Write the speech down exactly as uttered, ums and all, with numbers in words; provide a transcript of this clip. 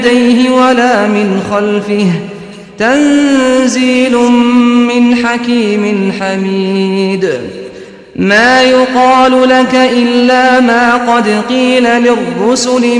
يديه ولا من خلفه تنزيل من حكيم حميد ما يقال لك إلا ما قد قيل للرسل